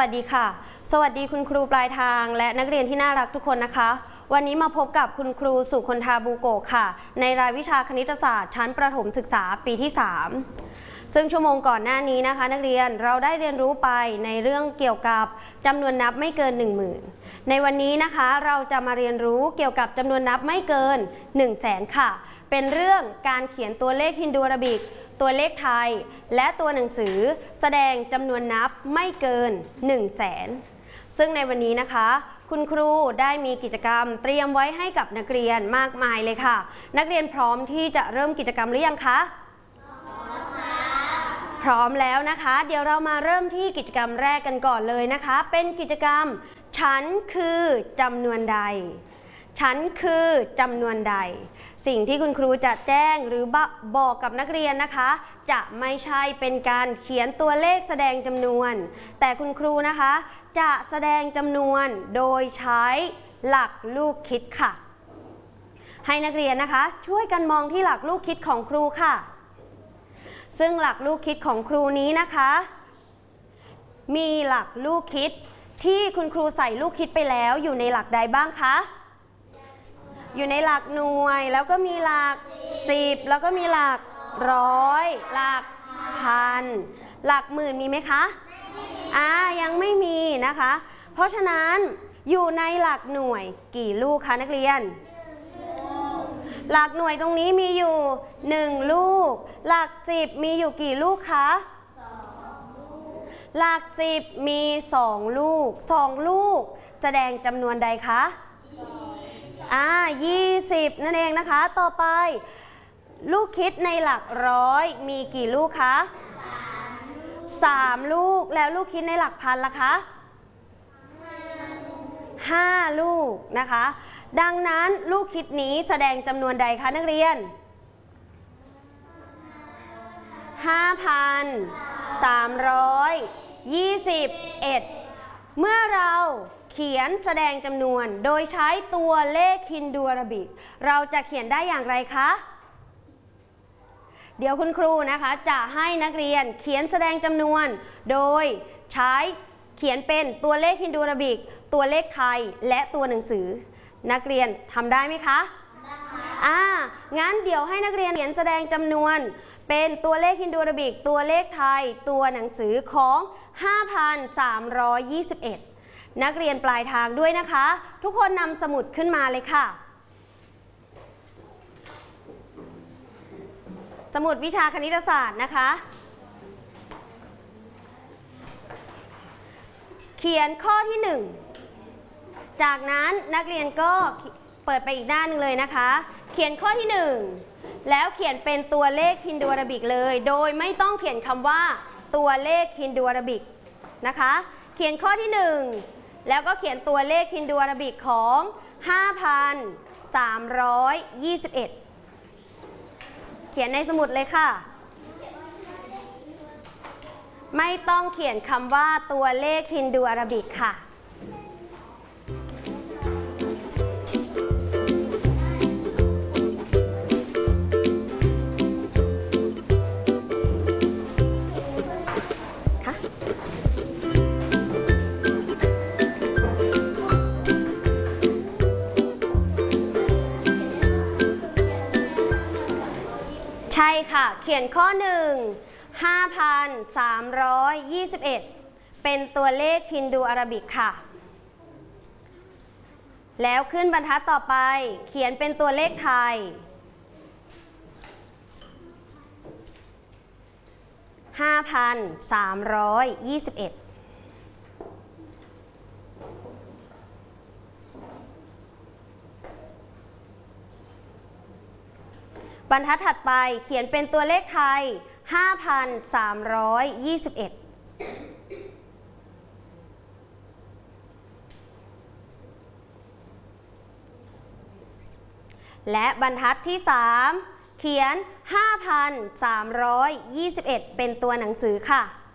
วัสดีค่ะสวัสดีคุณครูปลายทางและนักเรียนที่น่ารักทุกคนนะคะวันนี้มาพบกับคุณครูสุคนธาบูโกะค่ะในรายวิชาคณิตศาสตร์ชั้นประถมศึกษาปีที่3ซึ่งชั่วโมงก่อนหน้านี้นะคะนักเรียนเราได้เรียนรู้ไปในเรื่องเกี่ยวกับจำนวนนับไม่เกิน 10,000 ในวันนี้นะคะเราจะมาเรียนรู้เกี่ยวกับจำนวนนับไม่เกิน 100,000 ค่ะเป็นเรื่องการเขียนตัวเลขฮินดูอาราบิกตัวเลขไทยและตัวหนังสือแสดงจำนวนนับไม่เกิน 100,000 ซึ่งในวันนี้นะคะคุณครูได้มีกิจกรรมเตรียมไว้ให้กับนักเรียนมากมายเลยค่ะนักเรียนพร้อมที่จะเริ่มกิจกรรมหรือยังคะพร้อมแล้วนะคะเดี๋ยวเรามาเริ่มที่กิจกรรมแรกกันก่อนเลยนะคะเป็นกิจกรรมฉันคือจำนวนใดฉันคือจำนวนใดสิ่งที่คุณครูจะแจ้งหรือบอกกับนักเรียนนะคะจะไม่ใช่เป็นการเขียนตัวเลขแสดงจำนวนแต่คุณครูนะคะจะแสดงจำนวนโดยใช้หลักลูกคิดค่ะให้นักเรียนนะคะช่วยกันมองที่หลักลูกคิดของครูค่ะซึ่งหลักลูกคิดของครูนี้นะคะมีหลักลูกคิดที่คุณครูใส่ลูกคิดไปแล้วอยู่ในหลักใดบ้างคะอยู่ในหลักหน่วยแล้วก็มีหลัก10แล้วก็มีหลักร้อยหลักพันหลักหมื่นมีไหมคะยังไม่มีนะคะเพราะฉะนั้นอยู่ในหลักหน่วยกี่ลูกคะนักเรียนหลักหน่วยตรงนี้มีอยู่1ลูกหลัก10มีอยู่กี่ลูกคะหลัก10มี2ลูก2ลูกแสดงจำนวนใดคะ20นั่นเองนะคะต่อไปลูกคิดในหลักร้อยมีกี่ลูกคะ3ลูกแล้วลูกคิดในหลักพันล่ะคะ5ลูกนะคะดังนั้นลูกคิดนี้แสดงจำนวนใดคะนักเรียน5,321เมื่อเราเขียนแสดงจำนวนโดยใช้ตัวเลขฮินดูอาราบิกเราจะเขียนได้อย่างไรคะเดี๋ยวคุณครูนะคะจะให้นักเรียนเขียนแสดงจำนวนโดยใช้เขียนเป็นตัวเลขฮินดูอาราบิกตัวเลขไทยและตัวหนังสือนักเรียนทำได้ไหมคะงั้นเดี๋ยวให้นักเรียนเขียนแสดงจำนวนเป็นตัวเลขฮินดูอาราบิกตัวเลขไทยตัวหนังสือของ 5,321นักเรียนปลายทางด้วยนะคะทุกคนนำสมุดขึ้นมาเลยค่ะสมุดวิชาคณิตศาสตร์นะคะเขียนข้อที่1จากนั้นนักเรียนก็เปิดไปอีกหน้าหนึ่งเลยนะคะเขียนข้อที่1แล้วเขียนเป็นตัวเลขฮินดูอาราบิกเลยโดยไม่ต้องเขียนคำว่าตัวเลขฮินดูอาราบิกนะคะเขียนข้อที่1แล้วก็เขียนตัวเลขฮินดูอาราบิกของ 5,321 เขียนในสมุดเลยค่ะไม่ต้องเขียนคำว่าตัวเลขฮินดูอาราบิกค่ะใช่ค่ะเขียนข้อ1 5,321เป็นตัวเลขฮินดูอาราบิกค่ะแล้วขึ้นบรรทัดต่อไปเขียนเป็นตัวเลขไทย 5,321บรรทัดถัดไปเขียนเป็นตัวเลขไทย 5,321 และบรรทัดที่3เขียน 5,321 เป็นตัวหนังสือค่ะ